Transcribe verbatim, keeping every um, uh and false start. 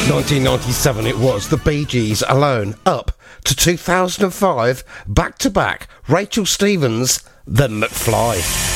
nineteen ninety-seven it was, the Bee Gees alone, up to two thousand five, back to back, Rachel Stevens, then McFly.